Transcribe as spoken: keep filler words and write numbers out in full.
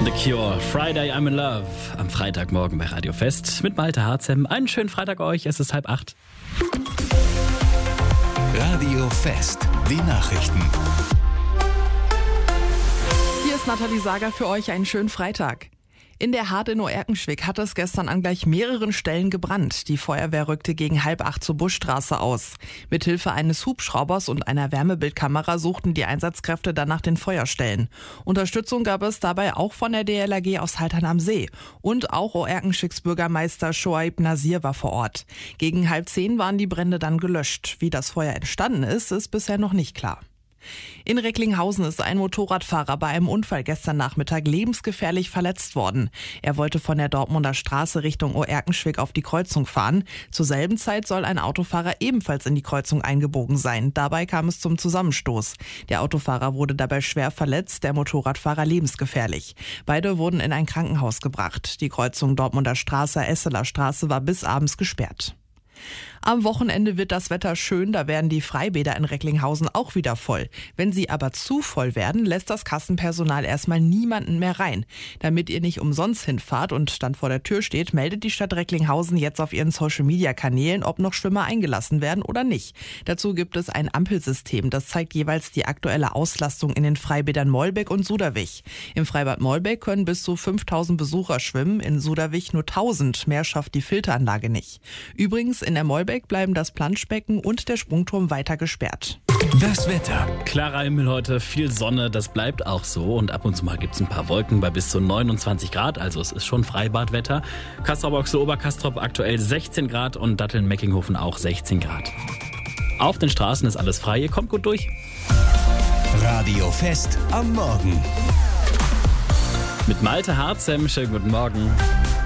The Cure, Friday I'm in Love. Am Freitagmorgen bei Radio Fest mit Malte Harzem. Einen schönen Freitag euch, es ist halb acht. Radio Fest, die Nachrichten. Hier ist Nathalie Sager für euch, einen schönen Freitag. In der Hard in Oerkenschwick hat es gestern an gleich mehreren Stellen gebrannt. Die Feuerwehr rückte gegen halb acht zur Buschstraße aus. Mithilfe eines Hubschraubers und einer Wärmebildkamera suchten die Einsatzkräfte dann nach den Feuerstellen. Unterstützung gab es dabei auch von der D L R G aus Haltern am See. Und auch Oerkenschwicks Bürgermeister Shoaib Nasir war vor Ort. Gegen halb zehn waren die Brände dann gelöscht. Wie das Feuer entstanden ist, ist bisher noch nicht klar. In Recklinghausen ist ein Motorradfahrer bei einem Unfall gestern Nachmittag lebensgefährlich verletzt worden. Er wollte von der Dortmunder Straße Richtung Oerkenschwick auf die Kreuzung fahren. Zur selben Zeit soll ein Autofahrer ebenfalls in die Kreuzung eingebogen sein. Dabei kam es zum Zusammenstoß. Der Autofahrer wurde dabei schwer verletzt, der Motorradfahrer lebensgefährlich. Beide wurden in ein Krankenhaus gebracht. Die Kreuzung Dortmunder Straße, Esseler Straße war bis abends gesperrt. Am Wochenende wird das Wetter schön, da werden die Freibäder in Recklinghausen auch wieder voll. Wenn sie aber zu voll werden, lässt das Kassenpersonal erstmal niemanden mehr rein. Damit ihr nicht umsonst hinfahrt und dann vor der Tür steht, meldet die Stadt Recklinghausen jetzt auf ihren Social-Media-Kanälen, ob noch Schwimmer eingelassen werden oder nicht. Dazu gibt es ein Ampelsystem, das zeigt jeweils die aktuelle Auslastung in den Freibädern Mollbeck und Suderwich. Im Freibad Mollbeck können bis zu fünftausend Besucher schwimmen, in Suderwich nur tausend, mehr schafft die Filteranlage nicht. Übrigens in der Mollbeck bleiben das Planschbecken und der Sprungturm weiter gesperrt. Das Wetter. Klarer Himmel heute, viel Sonne, das bleibt auch so. Und ab und zu mal gibt es ein paar Wolken bei bis zu neunundzwanzig Grad. Also es ist schon Freibadwetter. Castrop-Rauxel Obercastrop aktuell sechzehn Grad und Datteln-Mecklinghofen auch sechzehn Grad. Auf den Straßen ist alles frei, ihr kommt gut durch. Radio Fest am Morgen. Mit Malte Harzem, schönen guten Morgen.